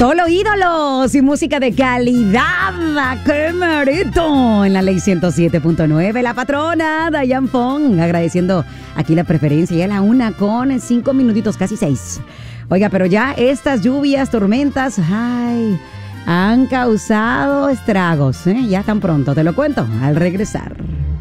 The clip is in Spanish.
Solo ídolos y música de calidad. ¡Qué merito! En la Ley 107.9, la patrona Dayan Fong, agradeciendo aquí la preferencia. Ya a la 1:05 minutitos, casi 6. Oiga, pero ya estas lluvias, tormentas, ay, han causado estragos, ¿eh? Ya tan pronto, te lo cuento al regresar.